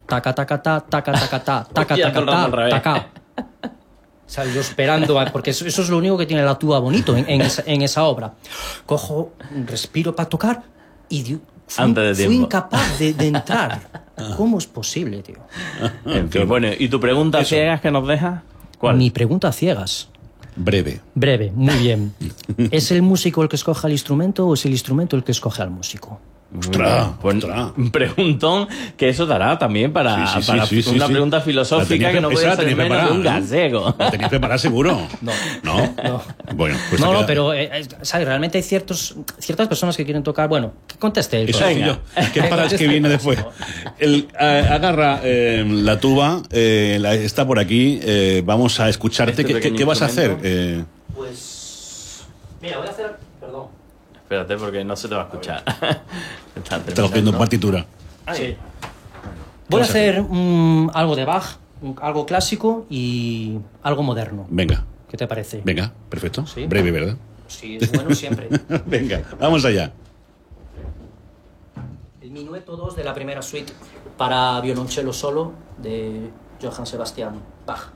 taca, taca, ta, taca, taca, ta, taca, Hostia, taca, todo el rato al ta, revés. taca. O sea, yo esperando, porque eso es lo único que tiene la tuba bonito en esa obra. Cojo, respiro para tocar y Antes de fui tiempo. incapaz de entrar. ¿Cómo es posible, tío? En fin, bueno, ¿y tu pregunta Eso. ciegas que nos deja? ¿Cuál? Mi pregunta a ciegas. Breve. Breve, muy bien. ¿Es el músico el que escoge el instrumento o es el instrumento el que escoge al músico? Ostras, Pues, ostras. un preguntón que eso dará también para, Sí, sí, para sí, sí, una sí. pregunta filosófica La que no tenía- puede esa la ser tenía menos de un preparada, ¿no? gallego. ¿La tenías preparada seguro? No. ¿No? No. Bueno, pues No, te no, queda- pero ¿sabes? Realmente hay ciertas personas que quieren tocar. Bueno, que conteste él. Eso por sí, Venga. yo. ¿Qué para que viene después? Agarra la tuba, está por aquí, vamos a escucharte. Este ¿Qué pequeño vas a hacer? instrumento. Pues. Mira, voy a hacer. Perdón. Espérate, porque no se te va a escuchar. Están Estamos viendo terminando. partitura. Sí. Voy a vas a hacer? hacer algo de Bach, algo clásico y algo moderno. Venga, ¿Qué te parece? venga, perfecto. Sí. Breve, ¿verdad? Sí, es bueno siempre. Venga, vamos allá. El minueto 2 de la primera suite para violonchelo solo de Johann Sebastian Bach.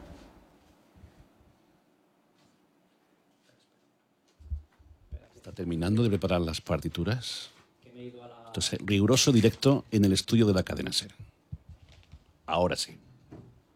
Está terminando de preparar las partituras. Entonces, riguroso directo en el estudio de la cadena SER. Ahora sí.